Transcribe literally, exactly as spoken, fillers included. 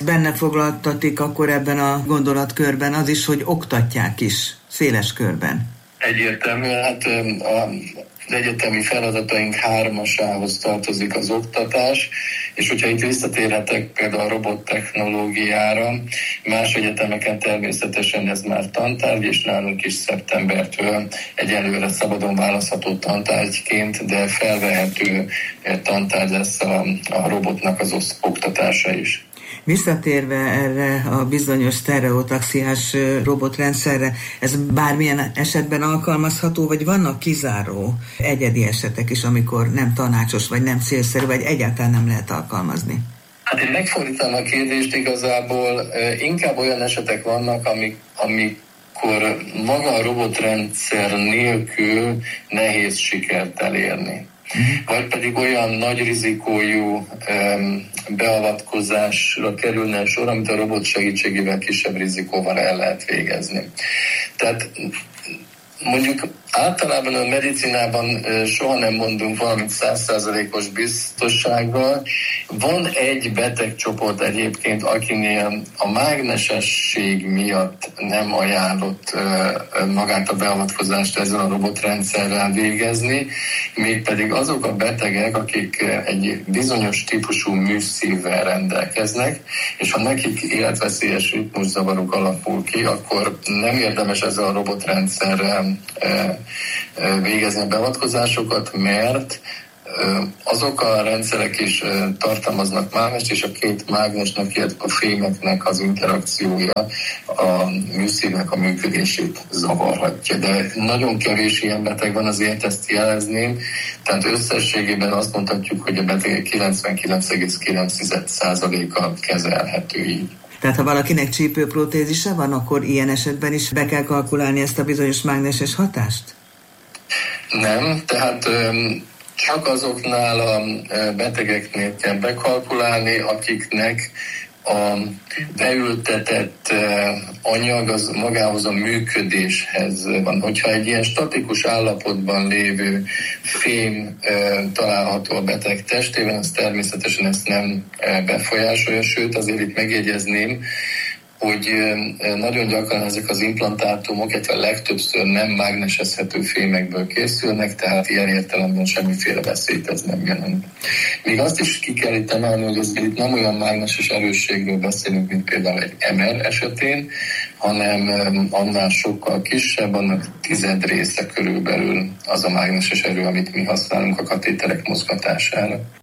Benne foglaltatik akkor ebben a gondolatkörben az is, hogy oktatják is széles körben. Egyértelmű, hát a az egyetemi feladataink hármasához tartozik az oktatás, és hogyha itt visszatérhetek például a robottechnológiára, más egyetemeken természetesen ez már tantárgy, és nálunk is szeptembertől egyelőre szabadon választható tantárgyként, de felvehető tantárgy lesz a, a robotnak az oktatása is. Visszatérve erre a bizonyos sztereotaxiás robotrendszerre, ez bármilyen esetben alkalmazható, vagy vannak kizáró egyedi esetek is, amikor nem tanácsos, vagy nem célszerű, vagy egyáltalán nem lehet alkalmazni? Hát én megfordítom a kérdést, igazából inkább olyan esetek vannak, amik, amikor maga a robotrendszer nélkül nehéz sikert elérni. Vagy pedig olyan nagy rizikójú um, beavatkozásra kerülne sor, amit a robot segítségével kisebb rizikóval el lehet végezni. Tehát mondjuk általában a medicinában soha nem mondunk valamit száz százalékos biztossággal. Van egy betegcsoport egyébként, akinél a mágnesesség miatt nem ajánlott magát a beavatkozást ezzel a robotrendszerrel végezni, mégpedig azok a betegek, akik egy bizonyos típusú műszívvel rendelkeznek, és ha nekik életveszélyes ritmuszavaruk alakul ki, akkor nem érdemes ezzel a robotrendszerrel végezni a beavatkozásokat, mert azok a rendszerek is tartalmaznak mágnest, és a két mágnesnek, illetve a fémeknek az interakciója a műszívnek a működését zavarhatja. De nagyon kevés ilyen beteg van, azért ezt jelezném. Tehát összességében azt mondhatjuk, hogy a betegek kilencvenkilenc egész kilenc százaléka kezelhető így. Tehát ha valakinek csípőprotézise van, akkor ilyen esetben is be kell kalkulálni ezt a bizonyos mágneses hatást? Nem, tehát csak azoknál a betegeknél kell bekalkulálni, akiknek a beültetett anyag az magához a működéshez van. Hogyha egy ilyen statikus állapotban lévő fém található a beteg testében, az természetesen ezt nem befolyásolja, sőt azért itt megjegyezném, hogy nagyon gyakran ezek az implantátumok egyre legtöbbször nem mágnesezhető fémekből készülnek, tehát ilyen értelemben semmiféle veszélyt ez nem jelent. Még azt is ki kell itt emelni, hogy ez itt nem olyan mágneses erősségről beszélünk, mint például egy em er esetén, hanem annál sokkal kisebb, annak tized része körülbelül az a mágneses erő, amit mi használunk a katéterek mozgatására.